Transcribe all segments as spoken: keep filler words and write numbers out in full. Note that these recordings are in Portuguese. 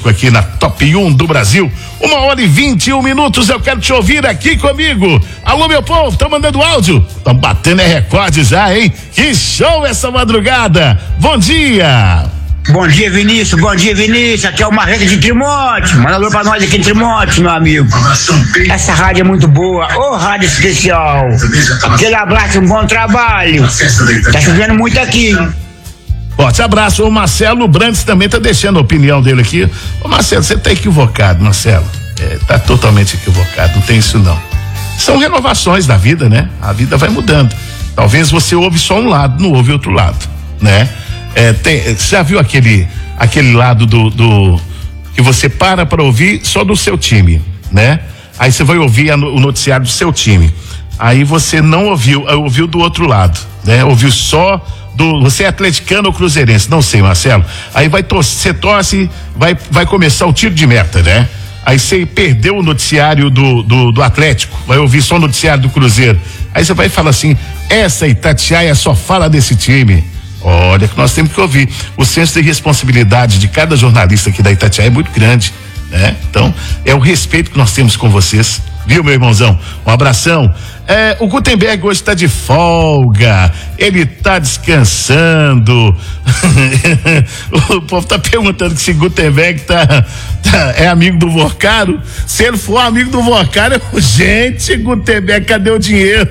conosco aqui na Top um do Brasil. Uma hora e vinte e um minutos, eu quero te ouvir aqui comigo. Alô, meu povo, estão mandando áudio? Estão batendo é recorde já, hein? Que show essa madrugada. Bom dia. Bom dia, Vinícius. Bom dia, Vinícius. Aqui é o Marreca de Trimote. Manda alô pra nós aqui em Trimote, meu amigo. Essa rádio é muito boa. Ô, oh, rádio especial. Aquele abraço, um bom trabalho. Tá chovendo muito aqui. Forte abraço. O Marcelo Brandes também tá deixando a opinião dele aqui. Ô, Marcelo, você tá equivocado, Marcelo. É, tá totalmente equivocado. Não tem isso, não. São renovações da vida, né? A vida vai mudando. Talvez você ouve só um lado, não ouve outro lado, né? É, tem, você já viu aquele, aquele lado do, do que você para para ouvir só do seu time, né? Aí você vai ouvir a, o noticiário do seu time. Aí você não ouviu, ouviu do outro lado, né? Ouviu só do, você é atleticano ou cruzeirense, não sei, Marcelo. Aí vai torcer, você torce, vai, vai começar o tiro de meta, né? Aí você perdeu o noticiário do, do, do Atlético, vai ouvir só o noticiário do Cruzeiro. Aí você vai falar assim, essa Itatiaia só fala desse time. Olha que nós temos que ouvir. O senso de responsabilidade de cada jornalista aqui da Itatiaia é muito grande, né? Então, é o respeito que nós temos com vocês, viu, meu irmãozão? Um abração. É, o Gutenberg hoje está de folga, ele está descansando. O povo tá perguntando se Gutenberg tá, tá, é amigo do Vorcaro. Se ele for amigo do Vorcaro, gente, Gutenberg, cadê o dinheiro?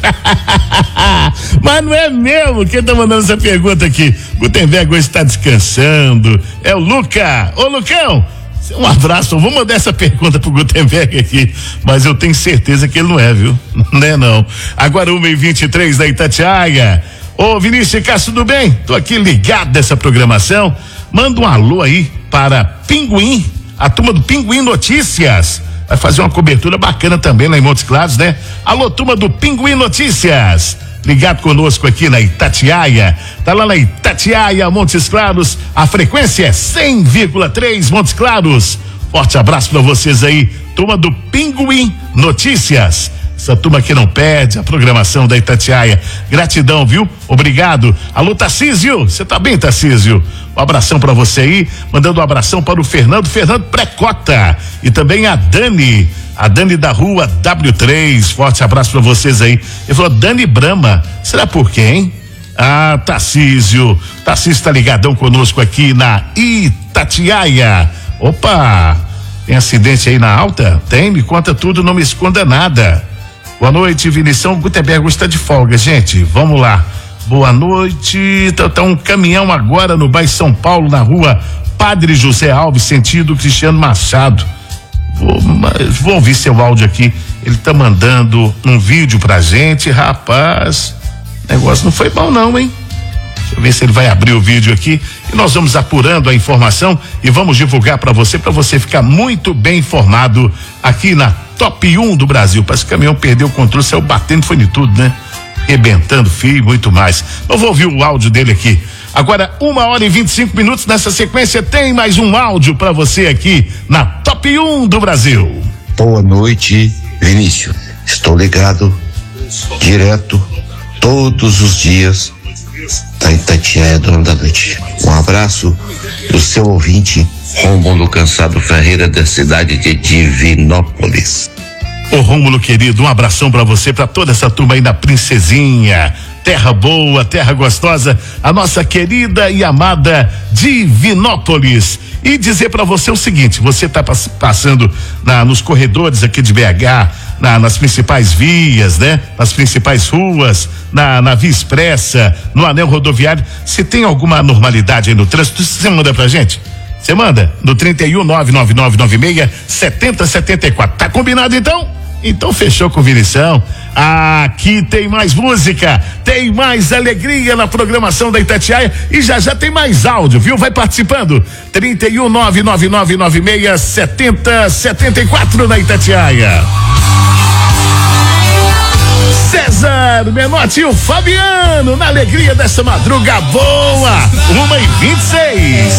Mas não é mesmo. Quem tá mandando essa pergunta aqui? Gutenberg hoje está descansando. É o Luca. Ô, Lucão, um abraço. Vou mandar essa pergunta pro Gutenberg aqui, mas eu tenho certeza que ele não é, viu? Não é, não. Agora uma e vinte e três da Itatiaia. Ô, Vinícius Castro, tudo bem? Tô aqui ligado nessa programação. Manda um alô aí para Pinguim, a turma do Pinguim Notícias. Vai fazer uma cobertura bacana também lá em Montes Claros, né? Alô, turma do Pinguim Notícias. Ligado conosco aqui na Itatiaia. Tá lá na Itatiaia, Montes Claros. A frequência é cem vírgula três Montes Claros. Forte abraço pra vocês aí, turma do Pinguim Notícias. Essa turma que não perde a programação da Itatiaia. Gratidão, viu? Obrigado. Alô, Tarcísio, você tá bem, Tarcísio? Um abração pra você aí, mandando um abração para o Fernando, Fernando Precota, e também a Dani, a Dani da rua W três, forte abraço pra vocês aí. Ele falou, Dani Brama, será por quê, hein? Ah, Tarcísio, Tarcísio tá ligadão conosco aqui na Itatiaia. Opa, tem acidente aí na alta? Tem, me conta tudo, não me esconda nada. Boa noite, Vinição. Gutenberg está de folga, gente. Vamos lá. Boa noite. Tá, tá um caminhão agora no bairro São Paulo, na rua Padre José Alves, sentido Cristiano Machado. Vou, vou ouvir seu áudio aqui. Ele tá mandando um vídeo pra gente, rapaz. O negócio não foi bom, não, hein? Deixa eu ver se ele vai abrir o vídeo aqui e nós vamos apurando a informação e vamos divulgar para você, para você ficar muito bem informado aqui na Top um do Brasil. Parece que o caminhão perdeu o controle, saiu batendo, foi de tudo, né? Rebentando fio e muito mais. Eu vou ouvir o áudio dele aqui. Agora, uma hora e vinte e cinco minutos, nessa sequência tem mais um áudio para você aqui na Top um do Brasil. Boa noite, Vinícius. Estou ligado direto todos os dias da Itatiaia, dona da noite. Um abraço do seu ouvinte, Rômulo Cansado Ferreira, da cidade de Divinópolis. Ô Rômulo querido, um abração pra você, pra toda essa turma aí da Princesinha, terra boa, terra gostosa, a nossa querida e amada Divinópolis. E dizer pra você o seguinte, você tá pass- passando na, nos corredores aqui de B H, na, nas principais vias, né? Nas principais ruas, na, na Via Expressa, no anel rodoviário, se tem alguma anormalidade aí no trânsito, você manda pra gente? Você manda no trinta e um, nove nove nove nove seis, setenta setenta e quatro. Tá combinado então? Então fechou com o Vinição. Aqui tem mais música, tem mais alegria na programação da Itatiaia e já já tem mais áudio, viu? Vai participando. trinta e um, nove nove nove nove seis, setenta setenta e quatro na Itatiaia. César Menotti e o Fabiano na alegria dessa madruga boa. Uma e vinte e seis.